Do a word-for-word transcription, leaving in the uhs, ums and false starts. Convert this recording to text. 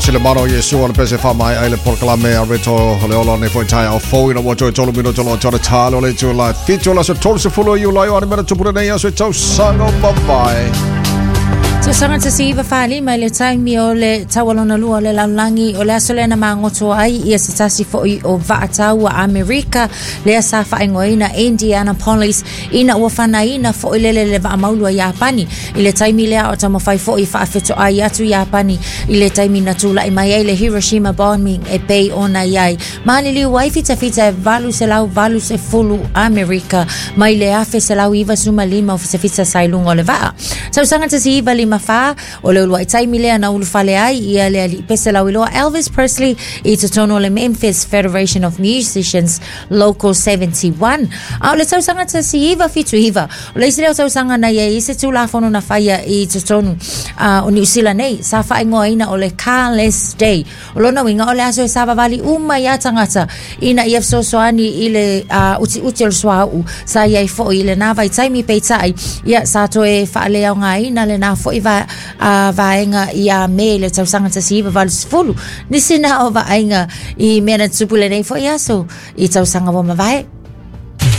sile maro Yesu on pese fa mai ai le proclame a reto le olo ne foi tai au foi no wato tolo mino tolo tolo talo le tula titola so tolo se fulo you lai on mera tupura nei aso tau sango bye. So sanga te siva fali mai le taimi o le tawalona lua le laulangi o le asole na mangoto ai ia se tasi foi o vaatau a Amerika le asa faingoina Indianapolis ina ua fanaina foi le le va maulu a Japani i le taimi le o tamo fai foi fa feto ai atu Japani i le taimi na tula i mai le Hiroshima bombing e pei ona iai mali li wai fita fita valu se lau valu se fulu Amerika mai le afe se lau iva suma lima o se fita sailungo le va so sanga te siva lima fa o le luai taimi lea na ulu fale ai ia le ali pese lau iloa Elvis Presley i te tono le Memphis Federation of Musicians Local seventy-one au le tausanga ta si iwa fitu iwa o le isi leo tausanga na ia i se tu la fono na faya i te tonu uh, o New Zealand nei sa fai ngoa ina o le Carless Day o lona winga o le aso e sa vavali uma ia tangata ina i efso soani i le uh, uti uti o soa u sa ia i fo i le na vai taimi peitai ia sa to e fa le au nga ina le na fo i va a vaenga i a me le tausanga ta si iwa valu sifulu nisina o vaenga i mena tupule nei fo i aso i tausanga wa mawai